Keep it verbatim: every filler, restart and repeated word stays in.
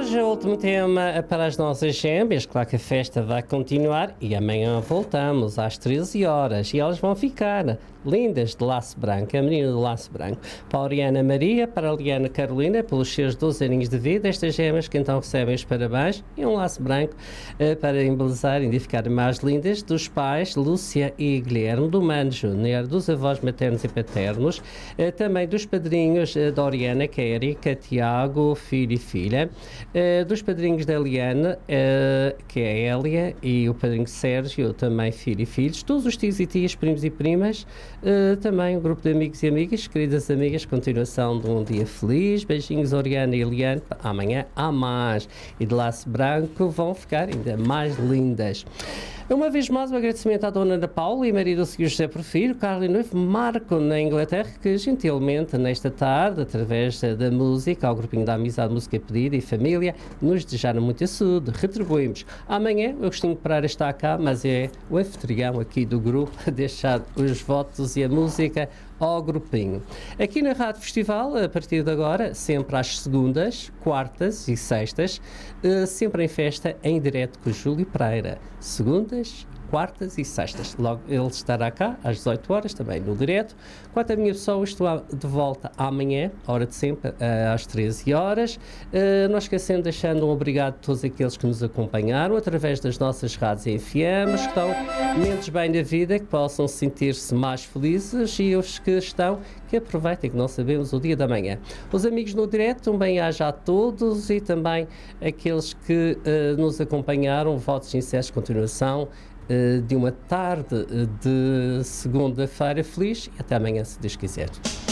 hoje o último tema para as nossas gêmeas. Claro que a festa vai continuar e amanhã voltamos às treze horas e elas vão ficar lindas de laço branco, a menina do laço branco. Para a Oriana Maria, para a Liana Carolina, pelos seus doze aninhos de vida, estas gêmeas que então recebem os parabéns e um laço branco uh, para embelezar e ficar mais lindas, dos pais Lúcia e Guilherme, do Mano Júnior, dos avós maternos e paternos, uh, também dos padrinhos uh, da Oriana, que é Erika, Tiago, filho e filha, uh, dos padrinhos da Eliana, uh, que é a Hélia, e o padrinho Sérgio, também filho e filhos, todos os tios e tias, primos e primas, uh, também um grupo de amigos e amigas, queridas amigas, continuação de um dia feliz, beijinhos Oriana e Eliane, amanhã há mais, e de laço branco vão ficar ainda mais lindas. Uma vez mais, um agradecimento à dona Ana Paula e marido do senhor José Porfírio, Carlos e noivo Marco, na Inglaterra, que gentilmente, nesta tarde, através da música, ao grupinho da Amizade, Música Pedida e Família, nos desejaram muito saúde. Retribuímos. Amanhã, o Agostinho Pereira está cá, mas é o anfitrião aqui do grupo a deixar os votos e a música ao grupinho. Aqui na Rádio Festival, a partir de agora, sempre às segundas, quartas e sextas, uh, sempre em festa, em direto com o Júlio Pereira. Segundas, quartas e sextas. Logo ele estará cá às dezoito horas, também no direto. Quanto à minha pessoa, estou de volta amanhã, hora de sempre, às treze horas. Uh, não esquecendo, deixando um obrigado a todos aqueles que nos acompanharam através das nossas rádios F M, que estão menos bem na vida, que possam sentir-se mais felizes, e os que estão, que aproveitem, que não sabemos o dia da manhã. Os amigos no direto, um bem-aja a todos, e também aqueles que uh, nos acompanharam, votos sinceros de continuação de uma tarde de segunda-feira feliz, e até amanhã, se Deus quiser.